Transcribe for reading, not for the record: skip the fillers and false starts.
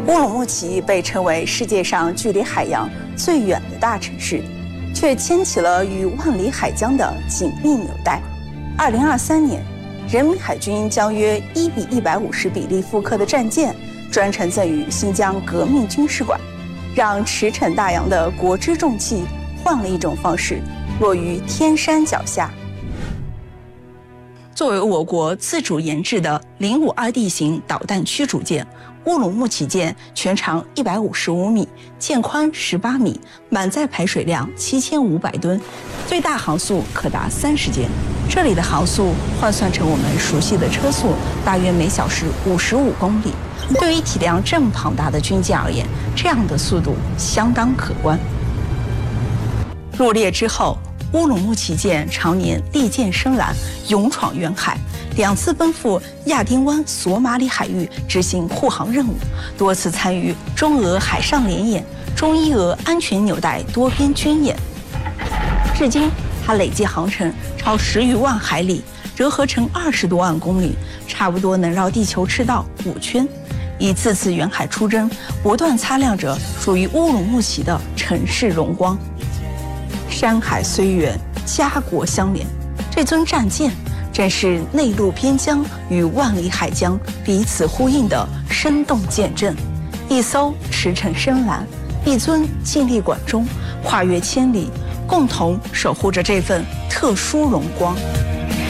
乌鲁木齐被称为世界上距离海洋最远的大城市，却牵起了与万里海疆的紧密纽带。2023年，人民海军将约1:150比例复刻的战舰专程赠予新疆革命军事馆，让驰骋大洋的国之重器换了一种方式落于天山脚下。作为我国自主研制的052D 型导弹驱逐舰，乌鲁木齐舰全长155米，舰宽18米，满载排水量7500吨，最大航速可达30节。这里的航速换算成我们熟悉的车速，大约每小时55公里。对于体量这么庞大的军舰而言，这样的速度相当可观。入列之后，乌鲁木齐舰常年利剑深蓝，勇闯远海，2次奔赴亚丁湾索马里海域执行护航任务，多次参与中俄海上联演、中伊俄安全纽带多边军演。至今，它累计航程超10余万海里，折合成20多万公里，差不多能绕地球赤道5圈。一次次远海出征，不断擦亮着属于乌鲁木齐的城市荣光。山海虽远，家国相连。这尊战舰正是内陆边疆与万里海疆彼此呼应的生动见证。一艘驰骋深蓝，一尊静立管中，跨越千里，共同守护着这份特殊荣光。